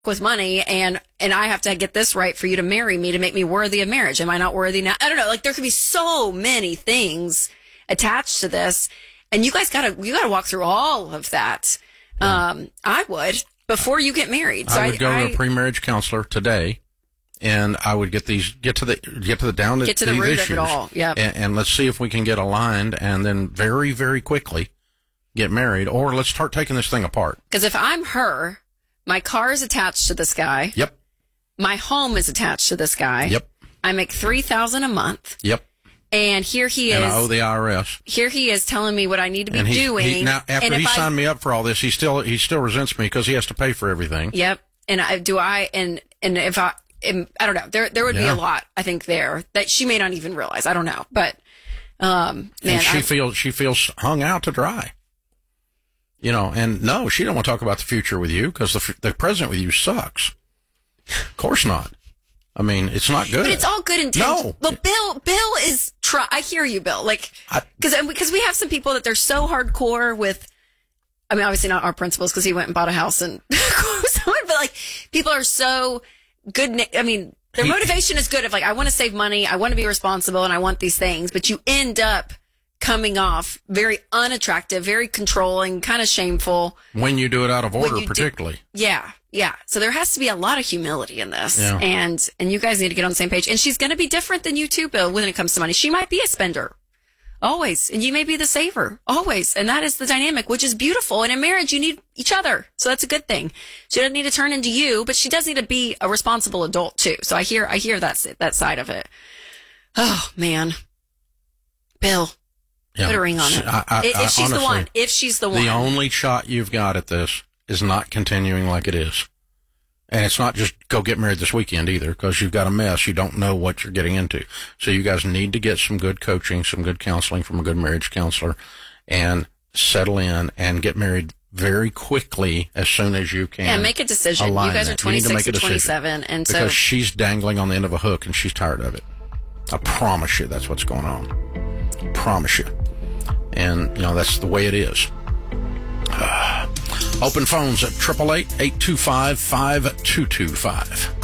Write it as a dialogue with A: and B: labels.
A: with money and I have to get this right for you to marry me to make me worthy of marriage. Am I not worthy now? I don't know. Like there could be so many things attached to this, and you guys gotta walk through all of that. I would before you get married. So
B: I would go to a pre-marriage counselor today, and I would get to the
A: root
B: issues.
A: of it all. Yep.
B: And let's see if we can get aligned, and then very, very quickly get married, or let's start taking this thing apart.
A: Because if I'm her, my car is attached to this guy.
B: Yep.
A: My home is attached to this guy.
B: Yep.
A: I make $3,000 a month.
B: Yep.
A: And here he is.
B: And I owe the IRS.
A: Here he is telling me what I need to be doing.
B: Now, after he signed me up for all this, he still resents me because he has to pay for everything.
A: Yep. And I don't know. There would be a lot, I think, there that she may not even realize. I don't know. But, man.
B: And she feels hung out to dry. You know, and no, she don't want to talk about the future with you because the present with you sucks. Of course not. I mean, it's not good.
A: But it's all good intentions.
B: No.
A: Well, Bill is I hear you, Bill. Like, because we have some people that they're so hardcore with, I mean, obviously not our principals because he went and bought a house and, but like, people are so good. I mean, their motivation is good of like, I want to save money, I want to be responsible, and I want these things, but you end up coming off very unattractive, very controlling, kind of shameful.
B: When you do it out of order, particularly.
A: Yeah. So there has to be a lot of humility in this.
B: Yeah.
A: And you guys need to get on the same page. And she's going to be different than you too, Bill, when it comes to money. She might be a spender. Always. And you may be the saver. Always. And that is the dynamic, which is beautiful. And in marriage, you need each other. So that's a good thing. She doesn't need to turn into you, but she does need to be a responsible adult too. So I hear that side of it. Oh, man. Bill.
B: Yeah.
A: Put a ring on it. If she's honestly, the one. If she's the one.
B: The only shot you've got at this is not continuing like it is. And it's not just go get married this weekend either, because you've got a mess. You don't know what you're getting into. So you guys need to get some good coaching, some good counseling from a good marriage counselor, and settle in and get married very quickly as soon as you can.
A: And make a decision. You guys are 26 to 27. And so,
B: because she's dangling on the end of a hook and she's tired of it. I promise you that's what's going on. I promise you. And, you know, that's the way it is. Open phones at 888-825-5225.